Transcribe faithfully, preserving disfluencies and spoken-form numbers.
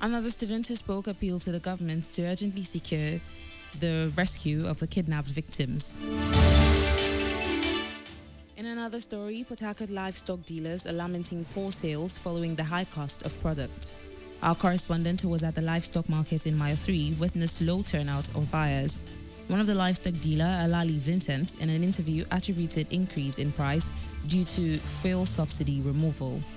Another student who spoke appealed to the government to urgently secure the rescue of the kidnapped victims. In another story, Port Harcourt livestock dealers are lamenting poor sales following the high cost of products. Our correspondent who was at the livestock market in Mile three witnessed low turnout of buyers. One of the livestock dealer, Alali Vincent, in an interview attributed increase in price due to fuel subsidy removal.